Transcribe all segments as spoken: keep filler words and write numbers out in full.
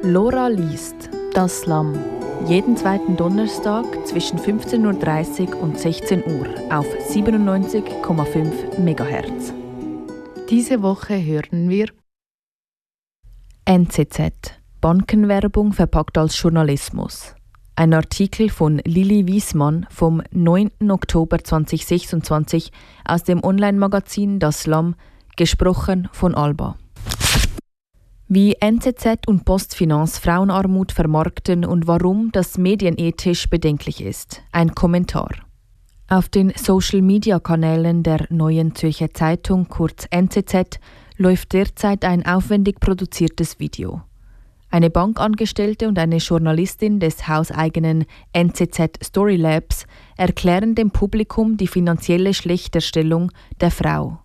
Lora liest Das Lamm. Jeden zweiten Donnerstag zwischen fünfzehn Uhr dreißig und sechzehn Uhr auf siebenundneunzig Komma fünf Megahertz. Diese Woche hören wir N Z Z. Bankenwerbung verpackt als Journalismus. Ein Artikel von Lili Wiesmann vom neunten Oktober zweitausendsechsundzwanzig aus dem Online-Magazin Das Lamm, gesprochen von Alba. Wie N Z Z und Postfinance Frauenarmut vermarkten und warum das medienethisch bedenklich ist. Ein Kommentar. Auf den Social-Media-Kanälen der Neuen Zürcher Zeitung, kurz N Z Z, läuft derzeit ein aufwendig produziertes Video. Eine Bankangestellte und eine Journalistin des hauseigenen N Z Z Story Labs erklären dem Publikum die finanzielle Schlechterstellung der Frau.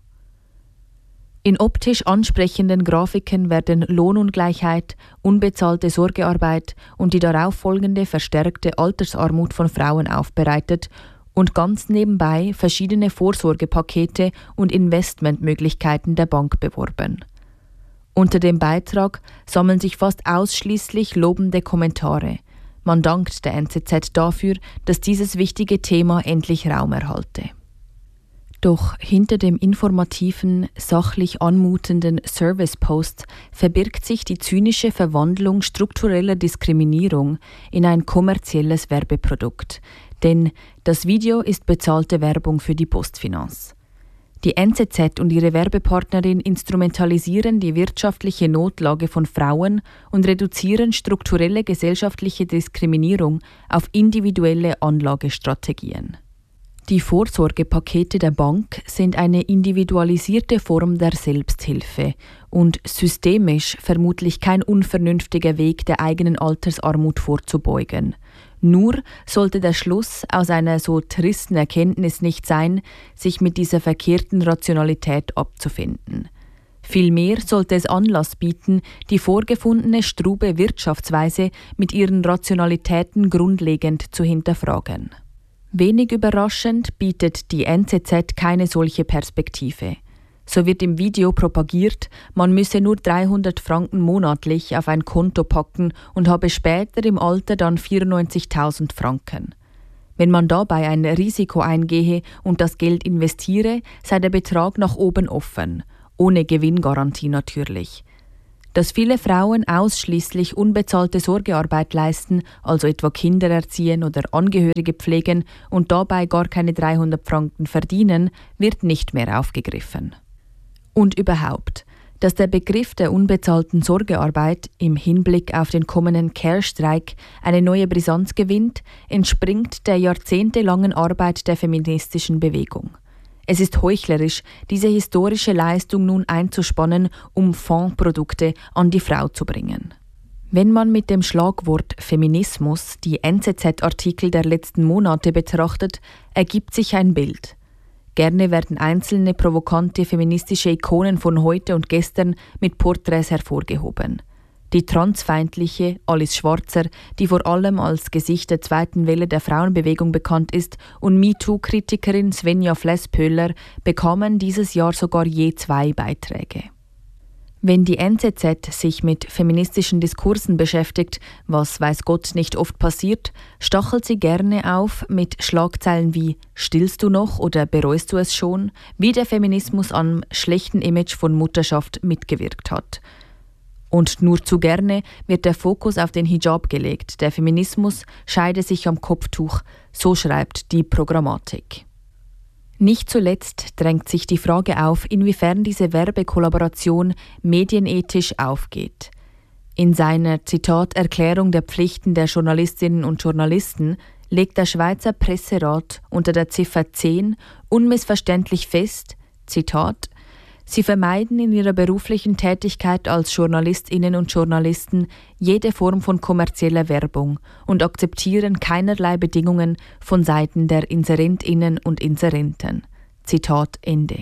In optisch ansprechenden Grafiken werden Lohnungleichheit, unbezahlte Sorgearbeit und die darauf folgende verstärkte Altersarmut von Frauen aufbereitet und ganz nebenbei verschiedene Vorsorgepakete und Investmentmöglichkeiten der Bank beworben. Unter dem Beitrag sammeln sich fast ausschließlich lobende Kommentare. Man dankt der N Z Z dafür, dass dieses wichtige Thema endlich Raum erhalte. Doch hinter dem informativen, sachlich anmutenden Service-Post verbirgt sich die zynische Verwandlung struktureller Diskriminierung in ein kommerzielles Werbeprodukt. Denn das Video ist bezahlte Werbung für die Postfinance. Die N Z Z und ihre Werbepartnerin instrumentalisieren die wirtschaftliche Notlage von Frauen und reduzieren strukturelle gesellschaftliche Diskriminierung auf individuelle Anlagestrategien. Die Vorsorgepakete der Bank sind eine individualisierte Form der Selbsthilfe und systemisch vermutlich kein unvernünftiger Weg, der eigenen Altersarmut vorzubeugen. Nur sollte der Schluss aus einer so tristen Erkenntnis nicht sein, sich mit dieser verkehrten Rationalität abzufinden. Vielmehr sollte es Anlass bieten, die vorgefundene strube Wirtschaftsweise mit ihren Rationalitäten grundlegend zu hinterfragen. Wenig überraschend bietet die N Z Z keine solche Perspektive. So wird im Video propagiert, man müsse nur dreihundert Franken monatlich auf ein Konto packen und habe später im Alter dann vierundneunzigtausend Franken. Wenn man dabei ein Risiko eingehe und das Geld investiere, sei der Betrag nach oben offen, ohne Gewinngarantie natürlich. Dass viele Frauen ausschließlich unbezahlte Sorgearbeit leisten, also etwa Kinder erziehen oder Angehörige pflegen und dabei gar keine dreihundert Franken verdienen, wird nicht mehr aufgegriffen. Und überhaupt, dass der Begriff der unbezahlten Sorgearbeit im Hinblick auf den kommenden Care-Streik eine neue Brisanz gewinnt, entspringt der jahrzehntelangen Arbeit der feministischen Bewegung. Es ist heuchlerisch, diese historische Leistung nun einzuspannen, um Fondprodukte an die Frau zu bringen. Wenn man mit dem Schlagwort Feminismus die N Z Z-Artikel der letzten Monate betrachtet, ergibt sich ein Bild. Gerne werden einzelne provokante feministische Ikonen von heute und gestern mit Porträts hervorgehoben. Die transfeindliche Alice Schwarzer, die vor allem als Gesicht der zweiten Welle der Frauenbewegung bekannt ist, und MeToo-Kritikerin Svenja Fles-Pöhler bekamen dieses Jahr sogar je zwei Beiträge. Wenn die N Z Z sich mit feministischen Diskursen beschäftigt, was weiß Gott nicht oft passiert, stachelt sie gerne auf mit Schlagzeilen wie »Stillst du noch oder bereust du es schon?«, wie der Feminismus am schlechten Image von Mutterschaft mitgewirkt hat. Und nur zu gerne wird der Fokus auf den Hijab gelegt. Der Feminismus scheide sich am Kopftuch, so schreibt die Programmatik. Nicht zuletzt drängt sich die Frage auf, inwiefern diese Werbekollaboration medienethisch aufgeht. In seiner, Zitat, Erklärung der Pflichten der Journalistinnen und Journalisten legt der Schweizer Presserat unter der Ziffer zehn unmissverständlich fest, Zitat, Sie vermeiden in ihrer beruflichen Tätigkeit als JournalistInnen und Journalisten jede Form von kommerzieller Werbung und akzeptieren keinerlei Bedingungen von Seiten der InserentInnen und Inserenten. Zitat Ende.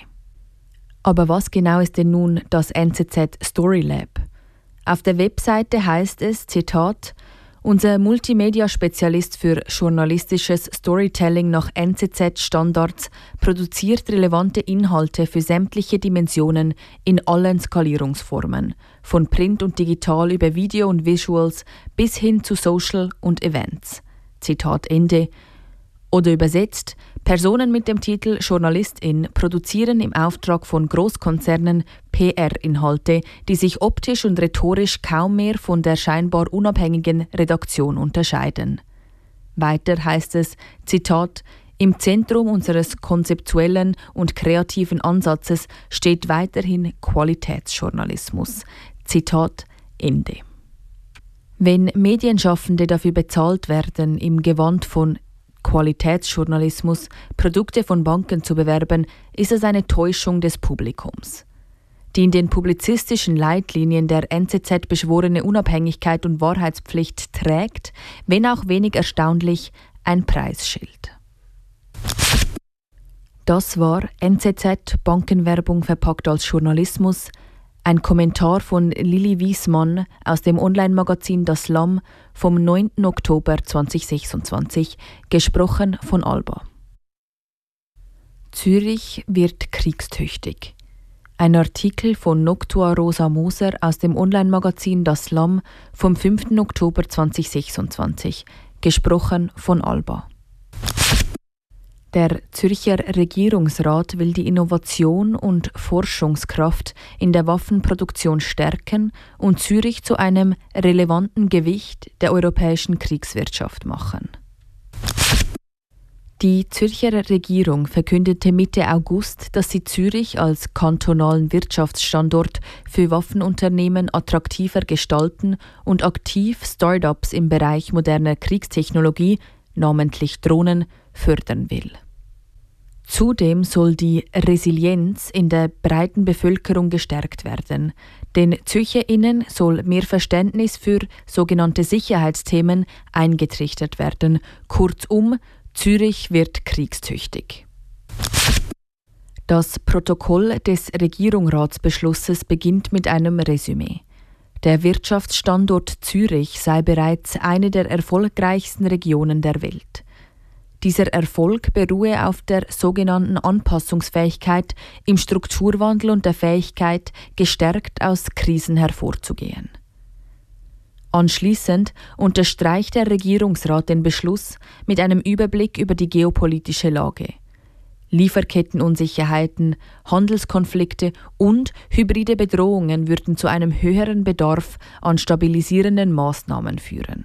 Aber was genau ist denn nun das N Z Z Story Lab? Auf der Webseite heißt es, Zitat, Unser Multimedia-Spezialist für journalistisches Storytelling nach N Z Z-Standards produziert relevante Inhalte für sämtliche Dimensionen in allen Skalierungsformen, von Print und Digital über Video und Visuals bis hin zu Social und Events. Zitat Ende. Oder übersetzt, Personen mit dem Titel Journalistin produzieren im Auftrag von Großkonzernen P R-Inhalte, die sich optisch und rhetorisch kaum mehr von der scheinbar unabhängigen Redaktion unterscheiden. Weiter heißt es, Zitat, im Zentrum unseres konzeptuellen und kreativen Ansatzes steht weiterhin Qualitätsjournalismus. Zitat Ende. Wenn Medienschaffende dafür bezahlt werden, im Gewand von Qualitätsjournalismus Produkte von Banken zu bewerben, ist es eine Täuschung des Publikums. Die in den publizistischen Leitlinien der N Z Z beschworene Unabhängigkeit und Wahrheitspflicht trägt, wenn auch wenig erstaunlich, ein Preisschild. Das war N Z Z Bankenwerbung verpackt als Journalismus. Ein Kommentar von Lili Wiesmann aus dem Online-Magazin Das Lamm vom neunten Oktober zweitausendsechsundzwanzig, gesprochen von Alba. Zürich wird kriegstüchtig. Ein Artikel von Noctua Rosa Moser aus dem Online-Magazin Das Lamm vom fünften Oktober zweitausendsechsundzwanzig, gesprochen von Alba. Der Zürcher Regierungsrat will die Innovation und Forschungskraft in der Waffenproduktion stärken und Zürich zu einem relevanten Gewicht der europäischen Kriegswirtschaft machen. Die Zürcher Regierung verkündete Mitte August, dass sie Zürich als kantonalen Wirtschaftsstandort für Waffenunternehmen attraktiver gestalten und aktiv Start-ups im Bereich moderner Kriegstechnologie, namentlich Drohnen, fördern will. Zudem soll die Resilienz in der breiten Bevölkerung gestärkt werden. Den ZürcherInnen soll mehr Verständnis für sogenannte Sicherheitsthemen eingetrichtert werden. Kurzum, Zürich wird kriegstüchtig. Das Protokoll des Regierungsratsbeschlusses beginnt mit einem Resümee. Der Wirtschaftsstandort Zürich sei bereits eine der erfolgreichsten Regionen der Welt. Dieser Erfolg beruhe auf der sogenannten Anpassungsfähigkeit im Strukturwandel und der Fähigkeit, gestärkt aus Krisen hervorzugehen. Anschließend unterstreicht der Regierungsrat den Beschluss mit einem Überblick über die geopolitische Lage. Lieferkettenunsicherheiten, Handelskonflikte und hybride Bedrohungen würden zu einem höheren Bedarf an stabilisierenden Maßnahmen führen.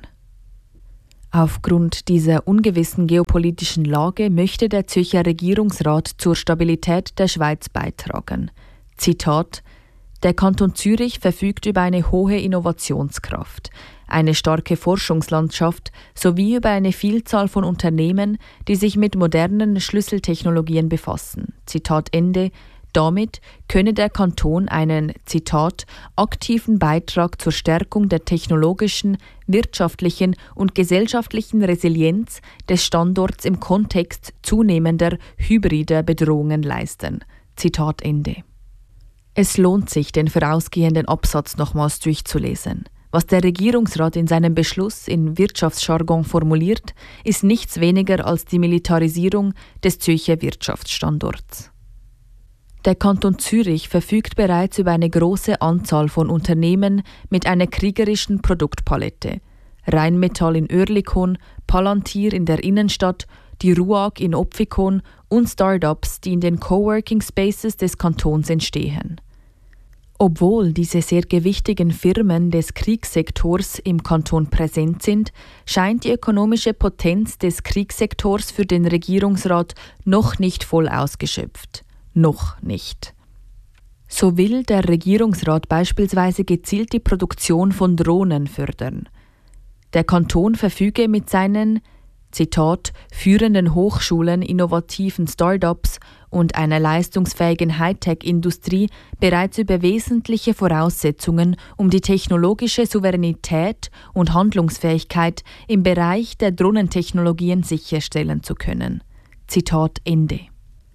Aufgrund dieser ungewissen geopolitischen Lage möchte der Zürcher Regierungsrat zur Stabilität der Schweiz beitragen. Zitat: Der Kanton Zürich verfügt über eine hohe Innovationskraft, eine starke Forschungslandschaft sowie über eine Vielzahl von Unternehmen, die sich mit modernen Schlüsseltechnologien befassen. Zitat Ende. Damit könne der Kanton einen, Zitat, aktiven Beitrag zur Stärkung der technologischen, wirtschaftlichen und gesellschaftlichen Resilienz des Standorts im Kontext zunehmender hybrider Bedrohungen leisten. Zitat Ende. Es lohnt sich, den vorausgehenden Absatz nochmals durchzulesen. Was der Regierungsrat in seinem Beschluss in Wirtschaftsjargon formuliert, ist nichts weniger als die Militarisierung des Zürcher Wirtschaftsstandorts. Der Kanton Zürich verfügt bereits über eine große Anzahl von Unternehmen mit einer kriegerischen Produktpalette. Rheinmetall in Oerlikon, Palantir in der Innenstadt, die RUAG in Opfikon und Start-ups, die in den Coworking Spaces des Kantons entstehen. Obwohl diese sehr gewichtigen Firmen des Kriegssektors im Kanton präsent sind, scheint die ökonomische Potenz des Kriegssektors für den Regierungsrat noch nicht voll ausgeschöpft. Noch nicht. So will der Regierungsrat beispielsweise gezielt die Produktion von Drohnen fördern. Der Kanton verfüge mit seinen, Zitat, führenden Hochschulen, innovativen Start-ups und einer leistungsfähigen Hightech-Industrie bereits über wesentliche Voraussetzungen, um die technologische Souveränität und Handlungsfähigkeit im Bereich der Drohnentechnologien sicherstellen zu können. Zitat Ende.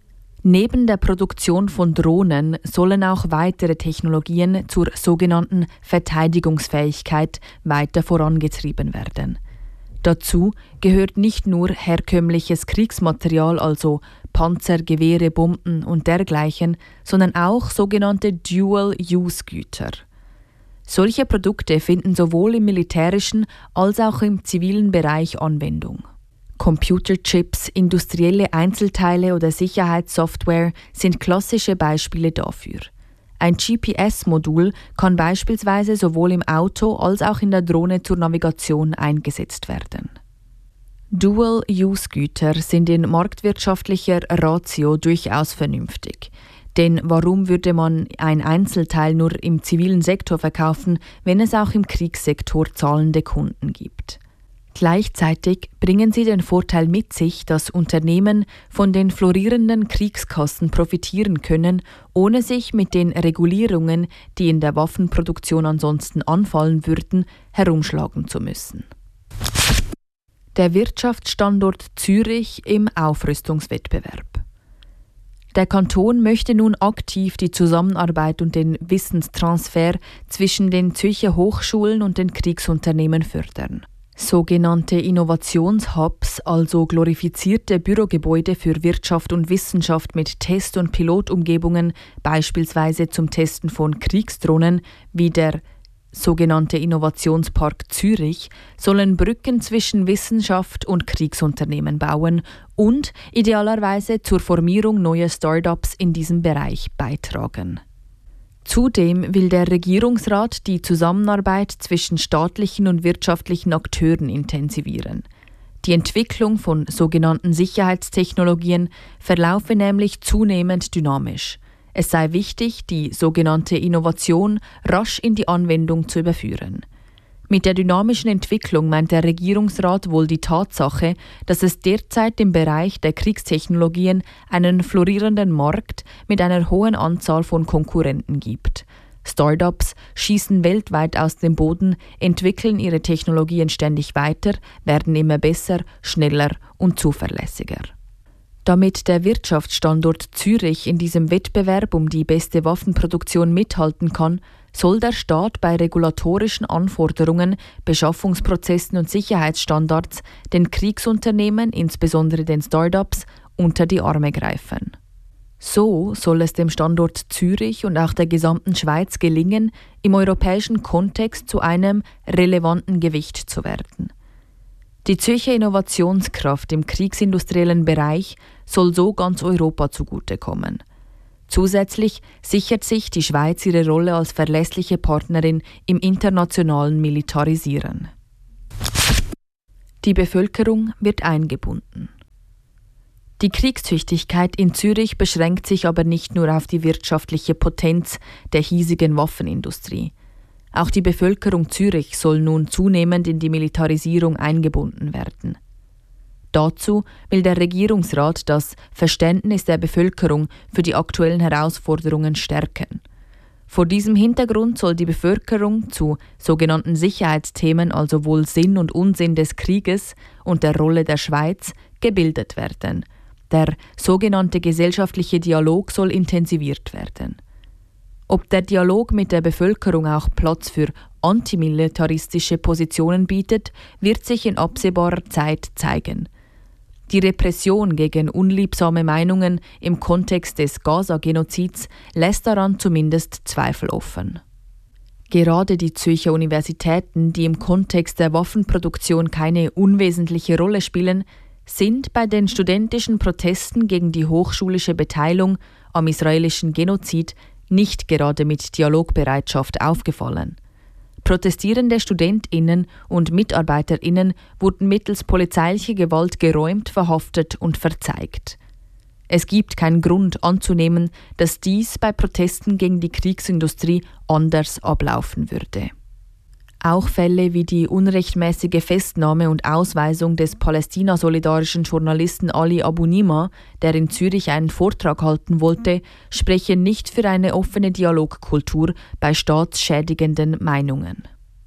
Neben der Produktion von Drohnen sollen auch weitere Technologien zur sogenannten Verteidigungsfähigkeit weiter vorangetrieben werden. Dazu gehört nicht nur herkömmliches Kriegsmaterial, also Panzer, Gewehre, Bomben und dergleichen, sondern auch sogenannte Dual-Use-Güter. Solche Produkte finden sowohl im militärischen als auch im zivilen Bereich Anwendung. Computerchips, industrielle Einzelteile oder Sicherheitssoftware sind klassische Beispiele dafür. Ein G P S-Modul kann beispielsweise sowohl im Auto als auch in der Drohne zur Navigation eingesetzt werden. Dual-Use-Güter sind in marktwirtschaftlicher Ratio durchaus vernünftig. Denn warum würde man ein Einzelteil nur im zivilen Sektor verkaufen, wenn es auch im Kriegssektor zahlende Kunden gibt? Gleichzeitig bringen sie den Vorteil mit sich, dass Unternehmen von den florierenden Kriegskassen profitieren können, ohne sich mit den Regulierungen, die in der Waffenproduktion ansonsten anfallen würden, herumschlagen zu müssen. Der Wirtschaftsstandort Zürich im Aufrüstungswettbewerb. Der Kanton möchte nun aktiv die Zusammenarbeit und den Wissenstransfer zwischen den Zürcher Hochschulen und den Kriegsunternehmen fördern. Sogenannte Innovationshubs, also glorifizierte Bürogebäude für Wirtschaft und Wissenschaft mit Test- und Pilotumgebungen, beispielsweise zum Testen von Kriegsdrohnen, wie der sogenannte Innovationspark Zürich, sollen Brücken zwischen Wissenschaft und Kriegsunternehmen bauen und idealerweise zur Formierung neuer Start-ups in diesem Bereich beitragen. Zudem will der Regierungsrat die Zusammenarbeit zwischen staatlichen und wirtschaftlichen Akteuren intensivieren. Die Entwicklung von sogenannten Sicherheitstechnologien verlaufe nämlich zunehmend dynamisch. Es sei wichtig, die sogenannte Innovation rasch in die Anwendung zu überführen. Mit der dynamischen Entwicklung meint der Regierungsrat wohl die Tatsache, dass es derzeit im Bereich der Kriegstechnologien einen florierenden Markt mit einer hohen Anzahl von Konkurrenten gibt. Start-ups schießen weltweit aus dem Boden, entwickeln ihre Technologien ständig weiter, werden immer besser, schneller und zuverlässiger. Damit der Wirtschaftsstandort Zürich in diesem Wettbewerb um die beste Waffenproduktion mithalten kann, soll der Staat bei regulatorischen Anforderungen, Beschaffungsprozessen und Sicherheitsstandards den Kriegsunternehmen, insbesondere den Start-ups, unter die Arme greifen. So soll es dem Standort Zürich und auch der gesamten Schweiz gelingen, im europäischen Kontext zu einem relevanten Gewicht zu werden. Die Zürcher Innovationskraft im kriegsindustriellen Bereich soll so ganz Europa zugutekommen. Zusätzlich sichert sich die Schweiz ihre Rolle als verlässliche Partnerin im internationalen Militarisieren. Die Bevölkerung wird eingebunden. Die Kriegstüchtigkeit in Zürich beschränkt sich aber nicht nur auf die wirtschaftliche Potenz der hiesigen Waffenindustrie. Auch die Bevölkerung Zürich soll nun zunehmend in die Militarisierung eingebunden werden. Dazu will der Regierungsrat das Verständnis der Bevölkerung für die aktuellen Herausforderungen stärken. Vor diesem Hintergrund soll die Bevölkerung zu sogenannten Sicherheitsthemen, also wohl Sinn und Unsinn des Krieges und der Rolle der Schweiz, gebildet werden. Der sogenannte gesellschaftliche Dialog soll intensiviert werden. Ob der Dialog mit der Bevölkerung auch Platz für antimilitaristische Positionen bietet, wird sich in absehbarer Zeit zeigen. Die Repression gegen unliebsame Meinungen im Kontext des Gaza-Genozids lässt daran zumindest Zweifel offen. Gerade die Zürcher Universitäten, die im Kontext der Waffenproduktion keine unwesentliche Rolle spielen, sind bei den studentischen Protesten gegen die hochschulische Beteiligung am israelischen Genozid nicht gerade mit Dialogbereitschaft aufgefallen. Protestierende StudentInnen und MitarbeiterInnen wurden mittels polizeilicher Gewalt geräumt, verhaftet und verzeigt. Es gibt keinen Grund anzunehmen, dass dies bei Protesten gegen die Kriegsindustrie anders ablaufen würde. Auch Fälle wie die unrechtmäßige Festnahme und Ausweisung des palästinasolidarischen Journalisten Ali Abu Nima, der in Zürich einen Vortrag halten wollte, sprechen nicht für eine offene Dialogkultur bei staatsschädigenden Meinungen.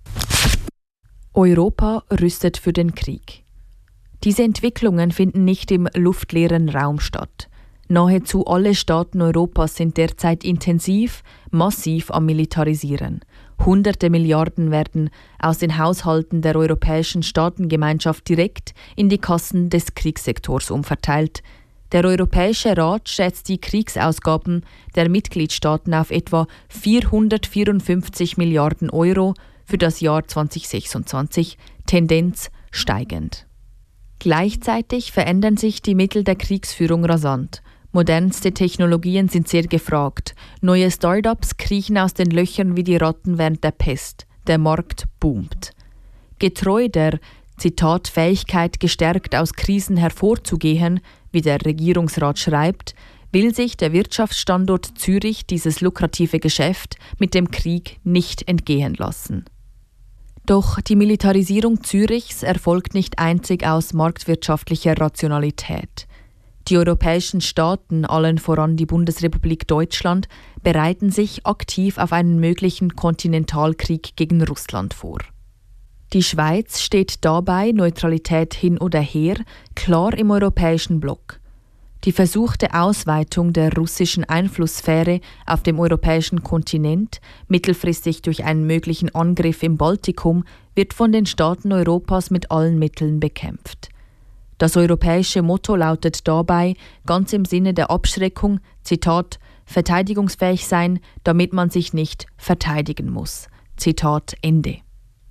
Europa rüstet für den Krieg. Diese Entwicklungen finden nicht im luftleeren Raum statt. Nahezu alle Staaten Europas sind derzeit intensiv, massiv am Militarisieren. Hunderte Milliarden werden aus den Haushalten der Europäischen Staatengemeinschaft direkt in die Kassen des Kriegssektors umverteilt. Der Europäische Rat schätzt die Kriegsausgaben der Mitgliedstaaten auf etwa vierhundertvierundfünfzig Milliarden Euro für das Jahr zweitausendsechsundzwanzig, Tendenz steigend. Gleichzeitig verändern sich die Mittel der Kriegsführung rasant. Modernste Technologien sind sehr gefragt. Neue Start-ups kriechen aus den Löchern wie die Ratten während der Pest. Der Markt boomt. Getreu der, Zitat, Fähigkeit, gestärkt aus Krisen hervorzugehen, wie der Regierungsrat schreibt, will sich der Wirtschaftsstandort Zürich dieses lukrative Geschäft mit dem Krieg nicht entgehen lassen. Doch die Militarisierung Zürichs erfolgt nicht einzig aus marktwirtschaftlicher Rationalität. Die europäischen Staaten, allen voran die Bundesrepublik Deutschland, bereiten sich aktiv auf einen möglichen Kontinentalkrieg gegen Russland vor. Die Schweiz steht dabei, Neutralität hin oder her, klar im europäischen Block. Die versuchte Ausweitung der russischen Einflusssphäre auf dem europäischen Kontinent, mittelfristig durch einen möglichen Angriff im Baltikum, wird von den Staaten Europas mit allen Mitteln bekämpft. Das europäische Motto lautet dabei, ganz im Sinne der Abschreckung, Zitat, verteidigungsfähig sein, damit man sich nicht verteidigen muss. Zitat Ende.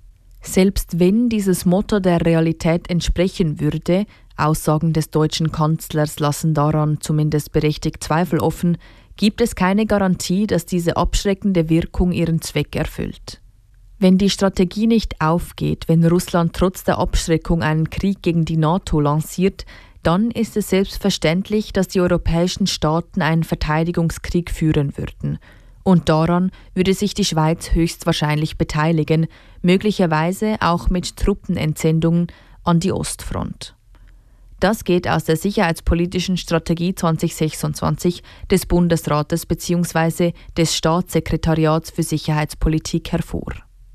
Selbst wenn dieses Motto der Realität entsprechen würde, Aussagen des deutschen Kanzlers lassen daran zumindest berechtigt Zweifel offen, gibt es keine Garantie, dass diese abschreckende Wirkung ihren Zweck erfüllt. Wenn die Strategie nicht aufgeht, wenn Russland trotz der Abschreckung einen Krieg gegen die NATO lanciert, dann ist es selbstverständlich, dass die europäischen Staaten einen Verteidigungskrieg führen würden. Und daran würde sich die Schweiz höchstwahrscheinlich beteiligen, möglicherweise auch mit Truppenentsendungen an die Ostfront. Das geht aus der sicherheitspolitischen Strategie zweitausendsechsundzwanzig des Bundesrates bzw. des Staatssekretariats für Sicherheitspolitik hervor.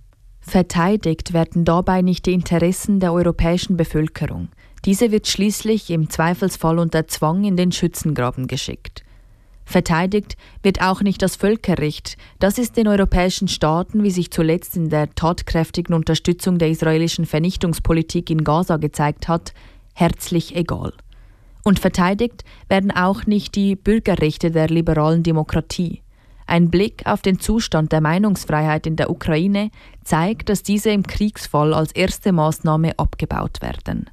Verteidigt werden dabei nicht die Interessen der europäischen Bevölkerung. Diese wird schließlich im Zweifelsfall unter Zwang in den Schützengraben geschickt. Verteidigt wird auch nicht das Völkerrecht. Das ist den europäischen Staaten, wie sich zuletzt in der tatkräftigen Unterstützung der israelischen Vernichtungspolitik in Gaza gezeigt hat, herzlich egal. Und verteidigt werden auch nicht die Bürgerrechte der liberalen Demokratie. Ein Blick auf den Zustand der Meinungsfreiheit in der Ukraine zeigt, dass diese im Kriegsfall als erste Maßnahme abgebaut werden.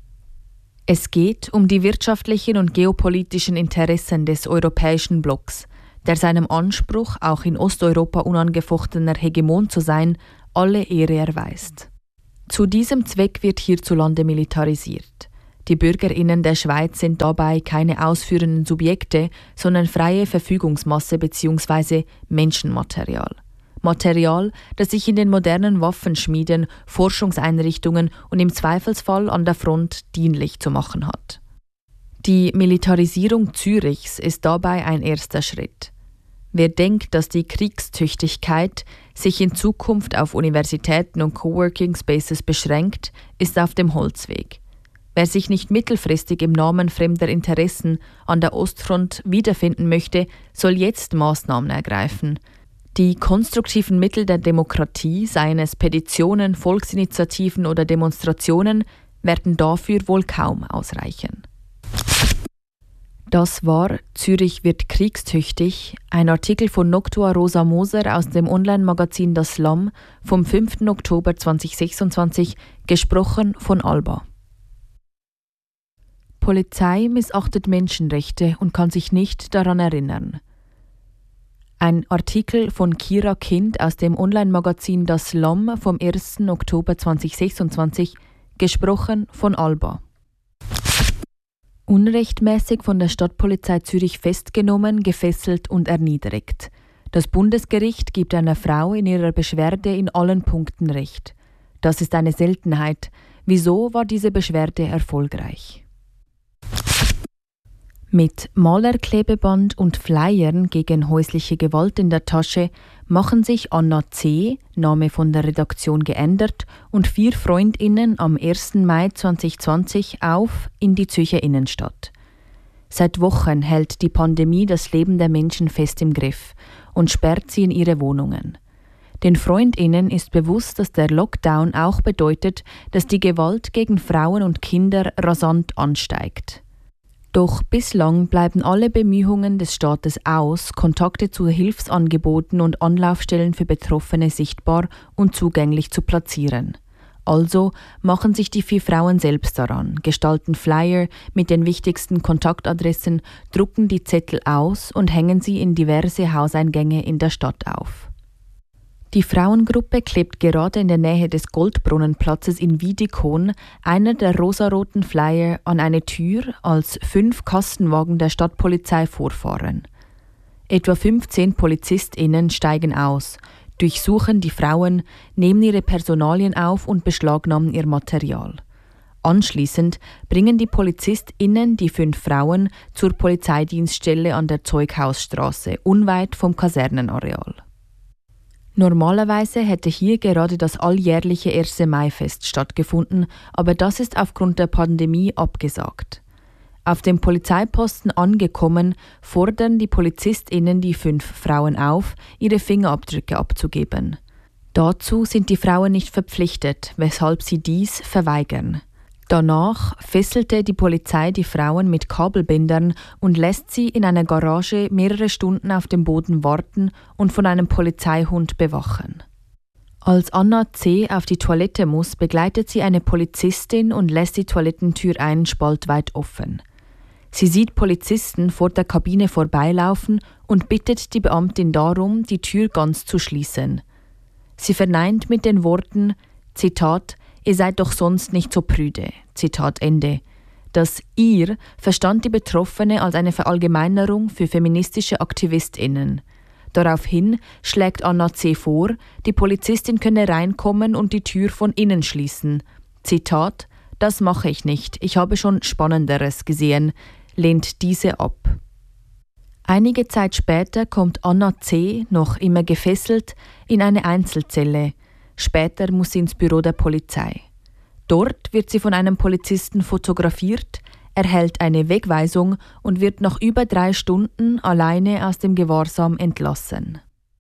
Es geht um die wirtschaftlichen und geopolitischen Interessen des europäischen Blocks, der seinem Anspruch, auch in Osteuropa unangefochtener Hegemon zu sein, alle Ehre erweist. Zu diesem Zweck wird hierzulande militarisiert. Die BürgerInnen der Schweiz sind dabei keine ausführenden Subjekte, sondern freie Verfügungsmasse bzw. Menschenmaterial. Material, das sich in den modernen Waffenschmieden, Forschungseinrichtungen und im Zweifelsfall an der Front dienlich zu machen hat. Die Militarisierung Zürichs ist dabei ein erster Schritt. Wer denkt, dass die Kriegstüchtigkeit sich in Zukunft auf Universitäten und Coworking Spaces beschränkt, ist auf dem Holzweg. Wer sich nicht mittelfristig im Namen fremder Interessen an der Ostfront wiederfinden möchte, soll jetzt Maßnahmen ergreifen. Die konstruktiven Mittel der Demokratie, seien es Petitionen, Volksinitiativen oder Demonstrationen, werden dafür wohl kaum ausreichen. Das war Zürich wird kriegstüchtig, ein Artikel von Noctua Rosa Moser aus dem Online-Magazin Das Lamm vom fünften Oktober zweitausendsechsundzwanzig, gesprochen von Alba. Polizei missachtet Menschenrechte und kann sich nicht daran erinnern. Ein Artikel von Kira Kind aus dem Online-Magazin Das Lamm vom ersten Oktober zweitausendsechsundzwanzig, gesprochen von Alba. Unrechtmäßig von der Stadtpolizei Zürich festgenommen, gefesselt und erniedrigt. Das Bundesgericht gibt einer Frau in ihrer Beschwerde in allen Punkten Recht. Das ist eine Seltenheit. Wieso war diese Beschwerde erfolgreich? Mit Malerklebeband und Flyern gegen häusliche Gewalt in der Tasche machen sich Anna C., Name von der Redaktion geändert, und vier FreundInnen am ersten Mai zweitausendzwanzig auf in die Zürcher Innenstadt. Seit Wochen hält die Pandemie das Leben der Menschen fest im Griff und sperrt sie in ihre Wohnungen. Den FreundInnen ist bewusst, dass der Lockdown auch bedeutet, dass die Gewalt gegen Frauen und Kinder rasant ansteigt. Doch bislang bleiben alle Bemühungen des Staates aus, Kontakte zu Hilfsangeboten und Anlaufstellen für Betroffene sichtbar und zugänglich zu platzieren. Also machen sich die vier Frauen selbst daran, gestalten Flyer mit den wichtigsten Kontaktadressen, drucken die Zettel aus und hängen sie in diverse Hauseingänge in der Stadt auf. Die Frauengruppe klebt gerade in der Nähe des Goldbrunnenplatzes in Wiedikon einer der rosaroten Flyer an eine Tür, als fünf Kastenwagen der Stadtpolizei vorfahren. Etwa fünfzehn PolizistInnen steigen aus, durchsuchen die Frauen, nehmen ihre Personalien auf und beschlagnahmen ihr Material. Anschließend bringen die PolizistInnen die fünf Frauen zur Polizeidienststelle an der Zeughausstraße, unweit vom Kasernenareal. Normalerweise hätte hier gerade das alljährliche erste Mai-Fest stattgefunden, aber das ist aufgrund der Pandemie abgesagt. Auf dem Polizeiposten angekommen, fordern die PolizistInnen die fünf Frauen auf, ihre Fingerabdrücke abzugeben. Dazu sind die Frauen nicht verpflichtet, weshalb sie dies verweigern. Danach fesselte die Polizei die Frauen mit Kabelbindern und lässt sie in einer Garage mehrere Stunden auf dem Boden warten und von einem Polizeihund bewachen. Als Anna C. auf die Toilette muss, begleitet sie eine Polizistin und lässt die Toilettentür einen Spalt weit offen. Sie sieht Polizisten vor der Kabine vorbeilaufen und bittet die Beamtin darum, die Tür ganz zu schließen. Sie verneint mit den Worten, Zitat, »Ihr seid doch sonst nicht so prüde«, Zitat Ende. Das »ihr« verstand die Betroffene als eine Verallgemeinerung für feministische AktivistInnen. Daraufhin schlägt Anna C. vor, die Polizistin könne reinkommen und die Tür von innen schließen. Zitat, »Das mache ich nicht, ich habe schon Spannenderes gesehen«, lehnt diese ab. Einige Zeit später kommt Anna C., noch immer gefesselt, in eine Einzelzelle. Später muss sie ins Büro der Polizei. Dort wird sie von einem Polizisten fotografiert, erhält eine Wegweisung und wird nach über drei Stunden alleine aus dem Gewahrsam entlassen.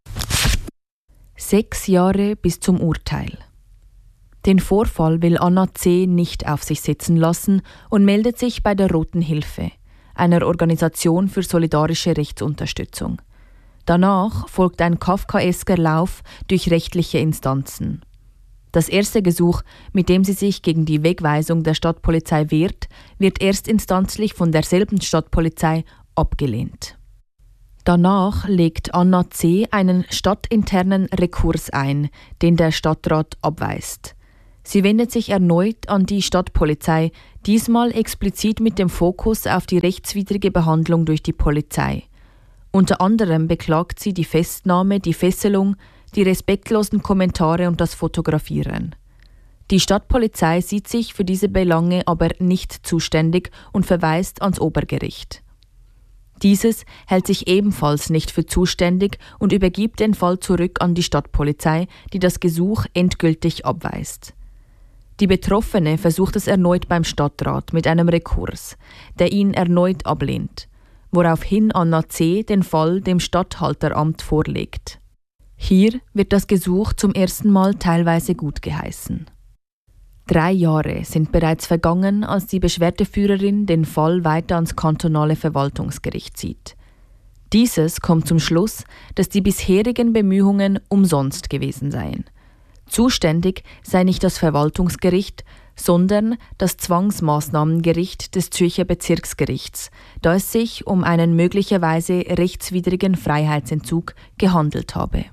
Sechs Jahre bis zum Urteil. Den Vorfall will Anna C. nicht auf sich sitzen lassen und meldet sich bei der Roten Hilfe, einer Organisation für solidarische Rechtsunterstützung. Danach folgt ein kafkaesker Lauf durch rechtliche Instanzen. Das erste Gesuch, mit dem sie sich gegen die Wegweisung der Stadtpolizei wehrt, wird erstinstanzlich von derselben Stadtpolizei abgelehnt. Danach legt Anna C. einen stadtinternen Rekurs ein, den der Stadtrat abweist. Sie wendet sich erneut an die Stadtpolizei, diesmal explizit mit dem Fokus auf die rechtswidrige Behandlung durch die Polizei. Unter anderem beklagt sie die Festnahme, die Fesselung, die respektlosen Kommentare und das Fotografieren. Die Stadtpolizei sieht sich für diese Belange aber nicht zuständig und verweist ans Obergericht. Dieses hält sich ebenfalls nicht für zuständig und übergibt den Fall zurück an die Stadtpolizei, die das Gesuch endgültig abweist. Die Betroffene versucht es erneut beim Stadtrat mit einem Rekurs, der ihn erneut ablehnt, woraufhin Anna C. den Fall dem Statthalteramt vorlegt. Hier wird das Gesuch zum ersten Mal teilweise gutgeheißen. Drei Jahre sind bereits vergangen, als die Beschwerdeführerin den Fall weiter ans kantonale Verwaltungsgericht zieht. Dieses kommt zum Schluss, dass die bisherigen Bemühungen umsonst gewesen seien. Zuständig sei nicht das Verwaltungsgericht, sondern das Zwangsmaßnahmengericht des Zürcher Bezirksgerichts, da es sich um einen möglicherweise rechtswidrigen Freiheitsentzug gehandelt habe.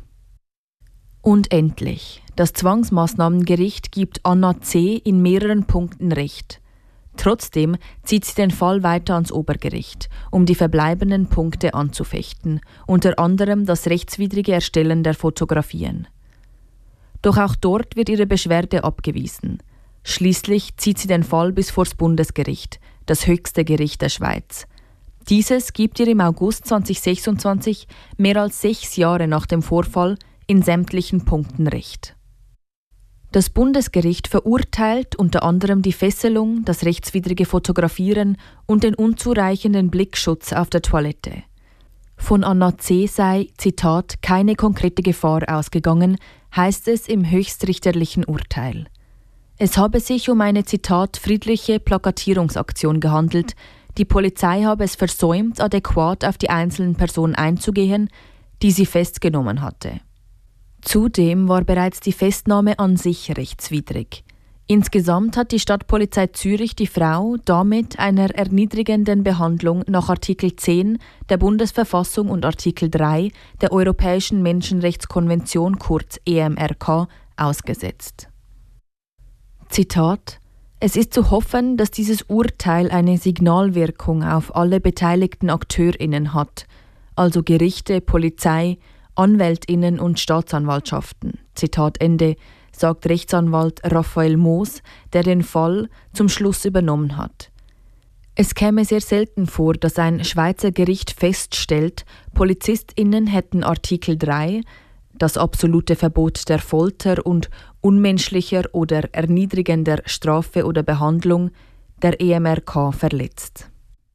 Und endlich, das Zwangsmaßnahmengericht gibt Anna C. in mehreren Punkten Recht. Trotzdem zieht sie den Fall weiter ans Obergericht, um die verbleibenden Punkte anzufechten, unter anderem das rechtswidrige Erstellen der Fotografien. Doch auch dort wird ihre Beschwerde abgewiesen. Schließlich zieht sie den Fall bis vors Bundesgericht, das höchste Gericht der Schweiz. Dieses gibt ihr im August zweitausendsechsundzwanzig, mehr als sechs Jahre nach dem Vorfall, in sämtlichen Punkten Recht. Das Bundesgericht verurteilt unter anderem die Fesselung, das rechtswidrige Fotografieren und den unzureichenden Blickschutz auf der Toilette. Von Anna C. sei, Zitat, keine konkrete Gefahr ausgegangen, heißt es im höchstrichterlichen Urteil. Es habe sich um eine, Zitat, friedliche Plakatierungsaktion gehandelt. Die Polizei habe es versäumt, adäquat auf die einzelnen Personen einzugehen, die sie festgenommen hatte. Zudem war bereits die Festnahme an sich rechtswidrig. Insgesamt hat die Stadtpolizei Zürich die Frau damit einer erniedrigenden Behandlung nach Artikel zehn der Bundesverfassung und Artikel drei der Europäischen Menschenrechtskonvention kurz E M R K ausgesetzt. Zitat: Es ist zu hoffen, dass dieses Urteil eine Signalwirkung auf alle beteiligten AkteurInnen hat, also Gerichte, Polizei, AnwältInnen und Staatsanwaltschaften. Zitat Ende, sagt Rechtsanwalt Raphael Moos, der den Fall zum Schluss übernommen hat. Es käme sehr selten vor, dass ein Schweizer Gericht feststellt, PolizistInnen hätten Artikel drei, das absolute Verbot der Folter und unmenschlicher oder erniedrigender Strafe oder Behandlung, der E M R K verletzt.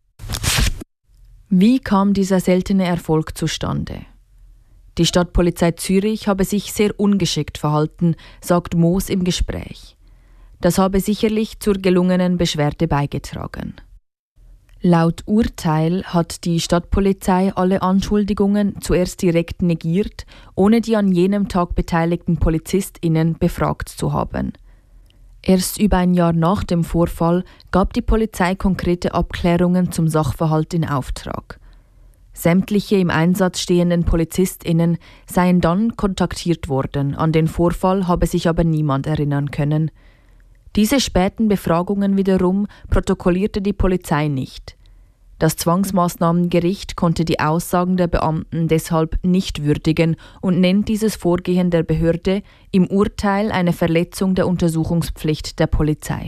Wie kam dieser seltene Erfolg zustande? Die Stadtpolizei Zürich habe sich sehr ungeschickt verhalten, sagt Moos im Gespräch. Das habe sicherlich zur gelungenen Beschwerde beigetragen. Laut Urteil hat die Stadtpolizei alle Anschuldigungen zuerst direkt negiert, ohne die an jenem Tag beteiligten PolizistInnen befragt zu haben. Erst über ein Jahr nach dem Vorfall gab die Polizei konkrete Abklärungen zum Sachverhalt in Auftrag. Sämtliche im Einsatz stehenden PolizistInnen seien dann kontaktiert worden, an den Vorfall habe sich aber niemand erinnern können. Diese späten Befragungen wiederum protokollierte die Polizei nicht. Das Zwangsmaßnahmengericht konnte die Aussagen der Beamten deshalb nicht würdigen und nennt dieses Vorgehen der Behörde im Urteil eine Verletzung der Untersuchungspflicht der Polizei.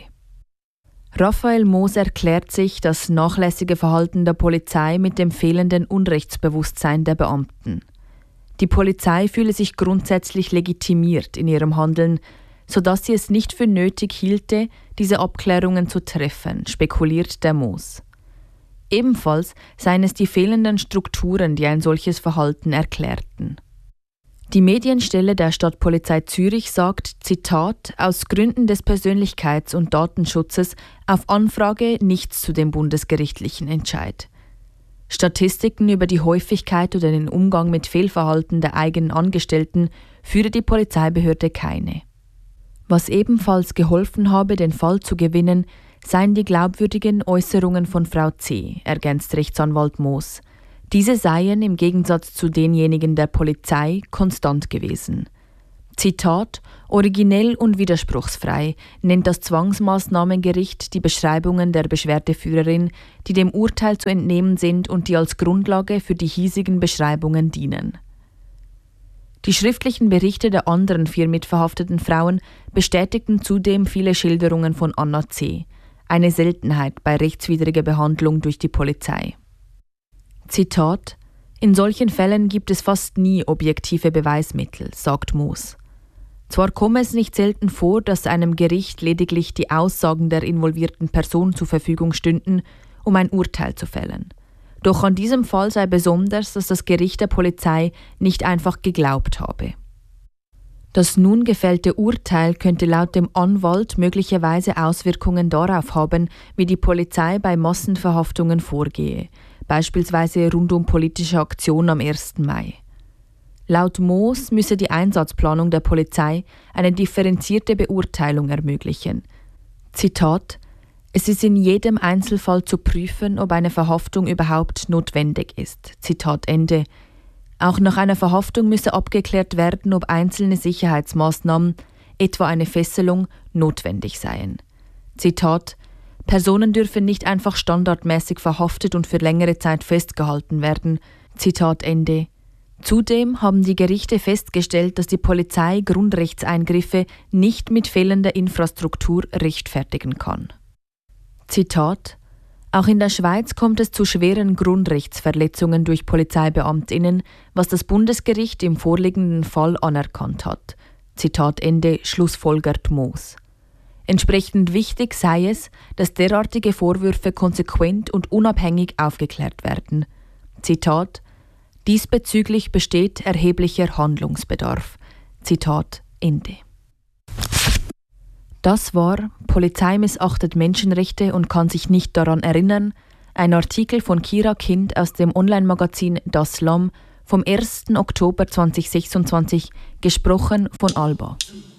Raphael Moos erklärt sich das nachlässige Verhalten der Polizei mit dem fehlenden Unrechtsbewusstsein der Beamten. Die Polizei fühle sich grundsätzlich legitimiert in ihrem Handeln, sodass sie es nicht für nötig hielte, diese Abklärungen zu treffen, spekuliert der Moos. Ebenfalls seien es die fehlenden Strukturen, die ein solches Verhalten erklärten. Die Medienstelle der Stadtpolizei Zürich sagt, Zitat, aus Gründen des Persönlichkeits- und Datenschutzes auf Anfrage nichts zu dem bundesgerichtlichen Entscheid. Statistiken über die Häufigkeit oder den Umgang mit Fehlverhalten der eigenen Angestellten führe die Polizeibehörde keine. Was ebenfalls geholfen habe, den Fall zu gewinnen, seien die glaubwürdigen Äußerungen von Frau C., ergänzt Rechtsanwalt Moos. Diese seien im Gegensatz zu denjenigen der Polizei konstant gewesen. Zitat: Originell und widerspruchsfrei nennt das Zwangsmaßnahmengericht die Beschreibungen der Beschwerdeführerin, die dem Urteil zu entnehmen sind und die als Grundlage für die hiesigen Beschreibungen dienen. Die schriftlichen Berichte der anderen vier mitverhafteten Frauen bestätigten zudem viele Schilderungen von Anna C., eine Seltenheit bei rechtswidriger Behandlung durch die Polizei. Zitat: In solchen Fällen gibt es fast nie objektive Beweismittel, sagt Moos. Zwar komme es nicht selten vor, dass einem Gericht lediglich die Aussagen der involvierten Person zur Verfügung stünden, um ein Urteil zu fällen. Doch an diesem Fall sei besonders, dass das Gericht der Polizei nicht einfach geglaubt habe. Das nun gefällte Urteil könnte laut dem Anwalt möglicherweise Auswirkungen darauf haben, wie die Polizei bei Massenverhaftungen vorgehe, beispielsweise rund um politische Aktionen am ersten Mai. Laut Moos müsse die Einsatzplanung der Polizei eine differenzierte Beurteilung ermöglichen. Zitat: Es ist in jedem Einzelfall zu prüfen, ob eine Verhaftung überhaupt notwendig ist. Zitat Ende. Auch nach einer Verhaftung müsse abgeklärt werden, ob einzelne Sicherheitsmaßnahmen, etwa eine Fesselung, notwendig seien. Zitat: Personen dürfen nicht einfach standardmäßig verhaftet und für längere Zeit festgehalten werden. Zitat Ende. Zudem haben die Gerichte festgestellt, dass die Polizei Grundrechtseingriffe nicht mit fehlender Infrastruktur rechtfertigen kann. Zitat: Auch in der Schweiz kommt es zu schweren Grundrechtsverletzungen durch PolizeibeamtInnen, was das Bundesgericht im vorliegenden Fall anerkannt hat. Zitat Ende, schlussfolgert Moos. Entsprechend wichtig sei es, dass derartige Vorwürfe konsequent und unabhängig aufgeklärt werden. Zitat: Diesbezüglich besteht erheblicher Handlungsbedarf. Zitat Ende. Das war Polizei missachtet Menschenrechte und kann sich nicht daran erinnern, ein Artikel von Kira Kind aus dem Online-Magazin Das Lamm vom ersten Oktober zweitausendsechsundzwanzig, gesprochen von Alba.